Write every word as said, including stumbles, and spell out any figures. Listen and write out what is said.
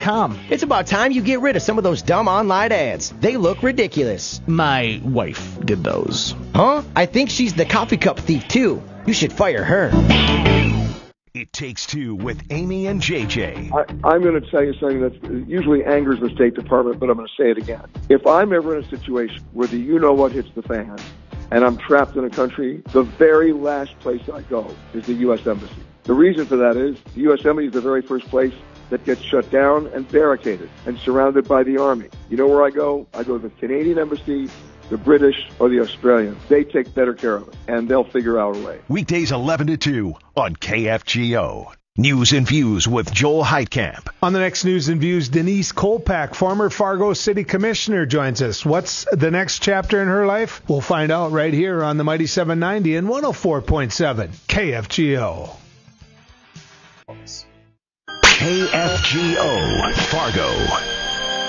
Com. It's about time you get rid of some of those dumb online ads. They look ridiculous. My wife did those. Huh? I think she's the coffee cup thief, too. You should fire her. It Takes Two with Amy and J J. I, I'm going to tell you something that usually angers the State Department, but I'm going to say it again. If I'm ever in a situation where the you-know-what hits the fan, and I'm trapped in a country, the very last place I go is the U S Embassy. The reason for that is the U S Embassy is the very first place that gets shut down and barricaded and surrounded by the Army. You know where I go? I go to the Canadian Embassy, the British, or the Australian. They take better care of it, and they'll figure out a way. Weekdays eleven to two on K F G O. News and Views with Joel Heitkamp. On the next News and Views, Denise Kolpak, former Fargo City Commissioner, joins us. What's the next chapter in her life? We'll find out right here on the Mighty seven ninety and one oh four point seven K F G O. K F G O Fargo.